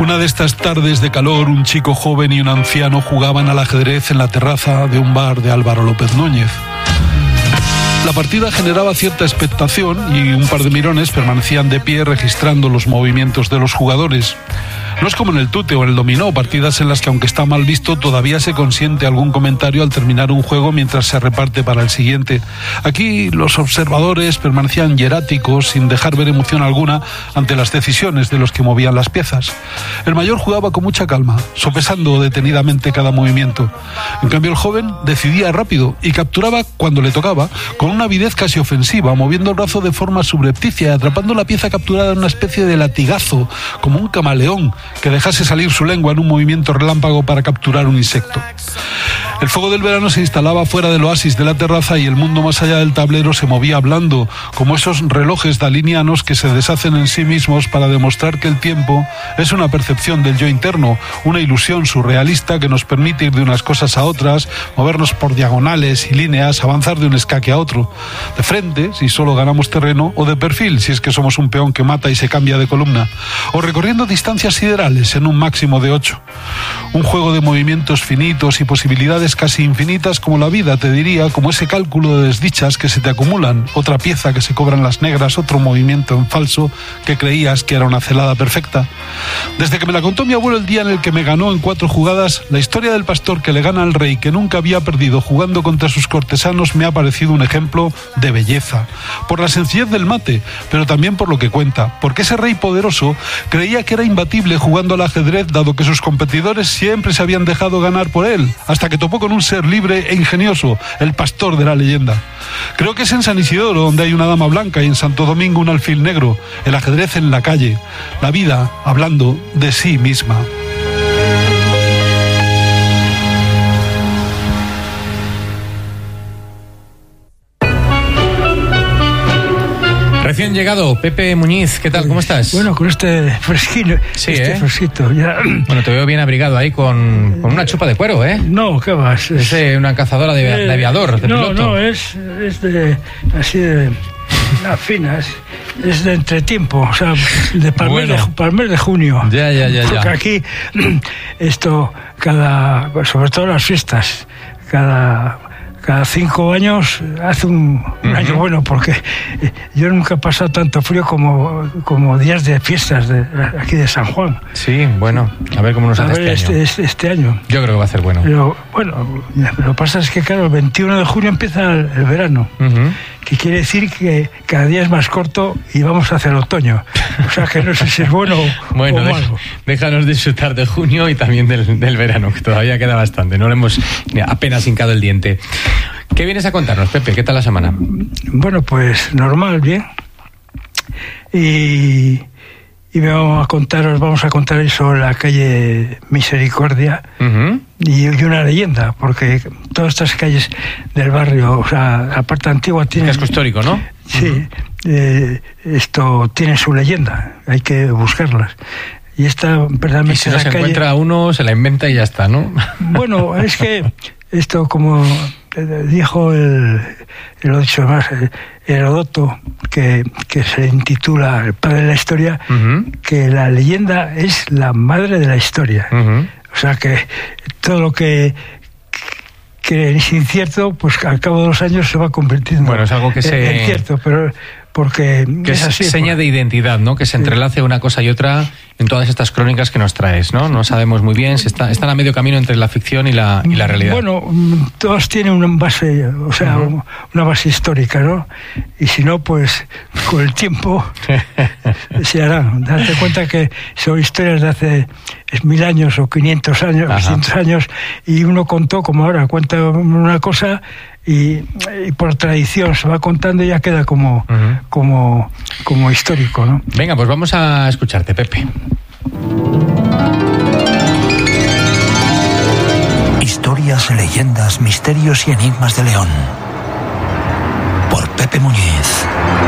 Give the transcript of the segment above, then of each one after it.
Una de estas tardes de calor, un chico joven y un anciano jugaban al ajedrez en la terraza de un bar de Álvaro López Núñez. La partida generaba cierta expectación y un par de mirones permanecían de pie registrando los movimientos de los jugadores. No es como en el tute o en el dominó, partidas en las que, aunque está mal visto, todavía se consiente algún comentario al terminar un juego mientras se reparte para el siguiente. Aquí los observadores permanecían hieráticos, sin dejar ver emoción alguna ante las decisiones de los que movían las piezas. El mayor jugaba con mucha calma, sopesando detenidamente cada movimiento. En cambio, el joven decidía rápido y capturaba cuando le tocaba, con una avidez casi ofensiva, moviendo el brazo de forma subrepticia y atrapando la pieza capturada en una especie de latigazo, como un camaleón que dejase salir su lengua en un movimiento relámpago para capturar un insecto. El fuego del verano se instalaba fuera del oasis de la terraza y el mundo más allá del tablero se movía hablando, como esos relojes dalinianos que se deshacen en sí mismos para demostrar que el tiempo es una percepción del yo interno, una ilusión surrealista que nos permite ir de unas cosas a otras, movernos por diagonales y líneas, avanzar de un escaque a otro, de frente, si solo ganamos terreno, o de perfil, si es que somos un peón que mata y se cambia de columna, o recorriendo distancias siderales en un máximo de 8. Un juego de movimientos finitos y posibilidades casi infinitas, como la vida, te diría, como ese cálculo de desdichas que se te acumulan, otra pieza que se cobran las negras, otro movimiento en falso que creías que era una celada perfecta. Desde que me la contó mi abuelo el día en el que me ganó en 4 jugadas, la historia del pastor que le gana al rey que nunca había perdido jugando contra sus cortesanos me ha parecido un ejemplo de belleza, por la sencillez del mate, pero también por lo que cuenta, porque ese rey poderoso creía que era imbatible jugando al ajedrez, dado que sus competidores siempre se habían dejado ganar por él, hasta que topó con un ser libre e ingenioso, el pastor de la leyenda. Creo que es en San Isidoro donde hay una dama blanca y en Santo Domingo un alfil negro, el ajedrez en la calle, la vida hablando de sí misma. Recién llegado, Pepe Muñiz, ¿qué tal? ¿Cómo estás? Bueno, con este fresquito, sí, fresquito. Ya. Bueno, te veo bien abrigado ahí con una chupa de cuero, ¿eh? No, ¿qué vas? Es una cazadora de aviador, de piloto. No, es de, así de, finas, es de entretiempo, o sea, para el mes de junio. Ya. Porque aquí, sobre todo las fiestas, cada 5 años hace un año bueno, porque yo nunca he pasado tanto frío como días de fiestas aquí de San Juan. Sí, bueno, a ver cómo nos hace este año. Yo creo que va a ser bueno. Pero bueno, lo que pasa es que claro, el 21 de junio empieza el verano, que quiere decir que cada día es más corto y vamos hacia el otoño. O sea que no sé si es bueno o malo. Déjanos disfrutar de junio y también del verano, que todavía queda bastante. No le hemos apenas hincado el diente. ¿Qué vienes a contarnos, Pepe? ¿Qué tal la semana? Bueno, pues normal, bien. Y vamos a contar sobre la calle Misericordia y una leyenda, porque todas estas calles del barrio, o sea, la parte antigua tiene... Casco histórico, ¿no? Sí, esto tiene su leyenda, hay que buscarlas. Y esta, verdaderamente, y si no se encuentra uno, se la inventa y ya está, ¿no? Bueno, es que esto, como dijo lo dicho más, Heródoto, que se intitula El padre de la historia, que la leyenda es la madre de la historia. O sea que todo lo que es incierto, pues al cabo de los años se va convirtiendo. Bueno, es algo que en cierto, pero porque que es así, seña de identidad, ¿no? Que se entrelace una cosa y otra en todas estas crónicas que nos traes, ¿no? No sabemos muy bien si están a medio camino entre la ficción y la realidad. Bueno, todas tienen una base, o sea, una base histórica, ¿no? Y si no, pues con el tiempo se harán. Date cuenta que son historias de hace 1000 años o 500 años, 500 años, y uno contó, como ahora, cuenta una cosa y por tradición se va contando y ya queda como histórico, ¿no? Venga, pues vamos a escucharte, Pepe. Historias, leyendas, misterios y enigmas de León. Por Pepe Muñiz.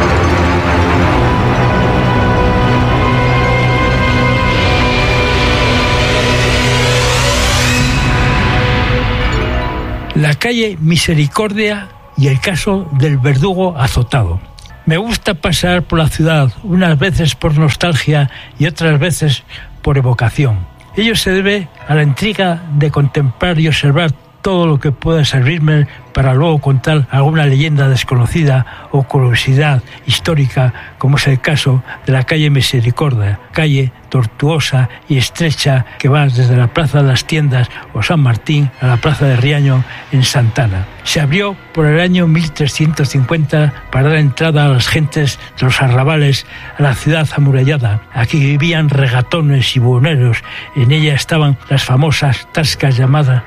La calle Misericordia y el caso del verdugo azotado. Me gusta pasear por la ciudad, unas veces por nostalgia y otras veces por evocación. Ello se debe a la intriga de contemplar y observar todo lo que pueda servirme para luego contar alguna leyenda desconocida o curiosidad histórica, como es el caso de la calle Misericordia, calle tortuosa y estrecha que va desde la Plaza de las Tiendas o San Martín a la Plaza de Riaño en Santana. Se abrió por el año 1350 para dar entrada a las gentes de los arrabales a la ciudad amurallada. Aquí vivían regatones y buhoneros. En ella estaban las famosas tascas llamadas